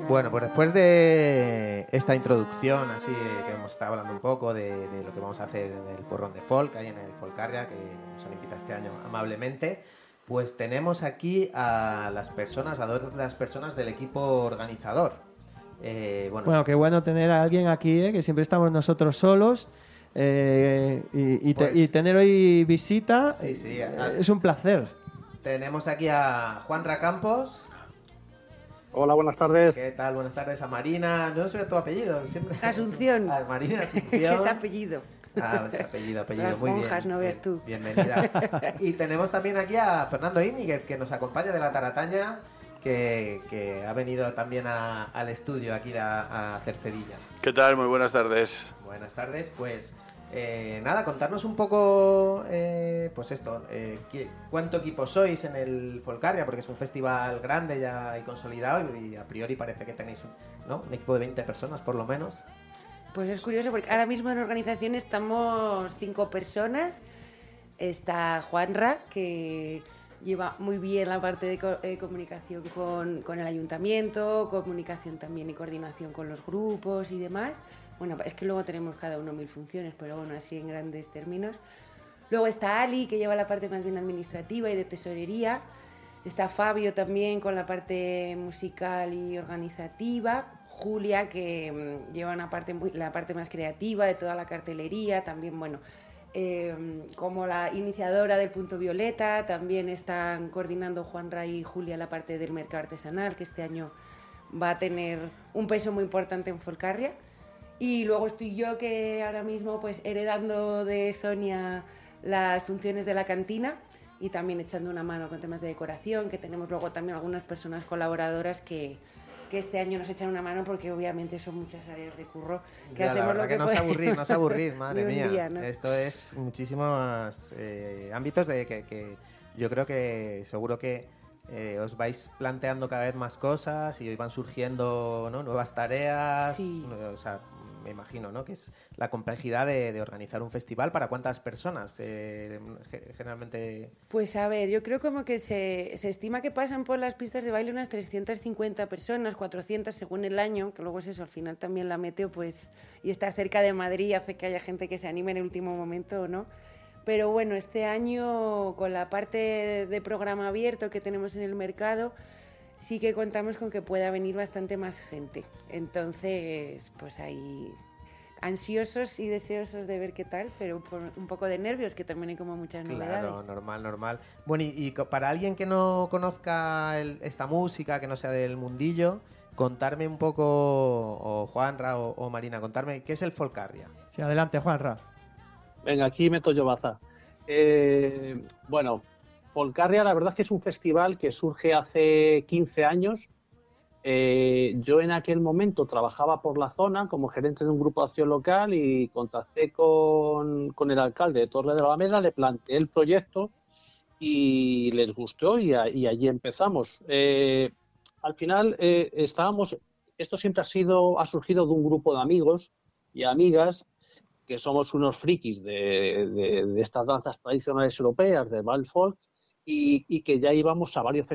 Bueno, pues después de esta introducción, así que hemos estado hablando un poco de lo que vamos a hacer en el porrón de folk, ahí en el Folcarria, que nos han invitado este año amablemente, pues tenemos aquí a las personas, a dos de las personas del equipo organizador. Bueno, qué bueno tener a alguien aquí, que siempre estamos nosotros solos. Y tener hoy visita sí, es un placer. Tenemos aquí a Juanra Campos. Hola, buenas tardes. ¿Qué tal? Buenas tardes. A Marina, no sé tu apellido. Siempre... Asunción. A Marina Asunción. Es apellido. Ah, es apellido, Las muy monjas, bien. no ves tú. Bienvenida. Y tenemos también aquí a Fernando Íñiguez, que nos acompaña de la Tarataña, que ha venido también al estudio aquí a Cercedilla. ¿Qué tal? Muy buenas tardes. Buenas tardes, pues nada, contarnos un poco, pues esto, cuánto equipo sois en el Folcarria, porque es un festival grande ya y consolidado y a priori parece que tenéis un equipo de 20 personas por lo menos. Pues es curioso porque ahora mismo en organización estamos 5 personas. Está Juanra, que lleva muy bien la parte de comunicación con el ayuntamiento, comunicación también y coordinación con los grupos y demás. Bueno, es que luego tenemos cada uno 1000 funciones, pero bueno, así en grandes términos. Luego está Ali, que lleva la parte más bien administrativa y de tesorería. Está Fabio también con la parte musical y organizativa. Julia, que lleva la parte más creativa de toda la cartelería. También, bueno, como la iniciadora del Punto Violeta, también están coordinando Juanra y Julia la parte del mercado artesanal, que este año va a tener un peso muy importante en Folcarria. Y luego estoy yo, que ahora mismo pues heredando de Sonia las funciones de la cantina y también echando una mano con temas de decoración, que tenemos luego también algunas personas colaboradoras que este año nos echan una mano, porque obviamente son muchas áreas de curro que ya, hacemos la verdad lo que no os aburrís, madre mía. Día, ¿no? Esto es muchísimos ámbitos de que yo creo que seguro que os vais planteando cada vez más cosas y os van surgiendo, ¿no?, nuevas tareas. Sí. O sea, me imagino, ¿no?, que es la complejidad de organizar un festival. ¿Para cuántas personas generalmente? Pues a ver, yo creo como que se estima que pasan por las pistas de baile unas 350 personas, 400 según el año, que luego es eso, al final también la meteo, pues, y estar cerca de Madrid hace que haya gente que se anime en el último momento o no. Pero bueno, este año con la parte de programa abierto que tenemos en el mercado, sí que contamos con que pueda venir bastante más gente. Entonces, pues ahí ansiosos y deseosos de ver qué tal, pero un poco de nervios, que también hay como muchas novedades. Claro, normal. Bueno, y para alguien que no conozca esta música, que no sea del mundillo, contarme un poco, o Juanra o Marina, contarme qué es el Folcarria. Sí, adelante, Juanra. Venga, aquí meto yo baza. Bueno, Folcarria la verdad es que es un festival que surge hace 15 años. Yo en aquel momento trabajaba por la zona como gerente de un grupo de acción local y contacté con el alcalde de Torre de la Alameda, le planteé el proyecto y les gustó y allí empezamos. Al final esto siempre ha surgido de un grupo de amigos y amigas que somos unos frikis de estas danzas tradicionales europeas, de Bal Folk, y que ya íbamos a varios festivales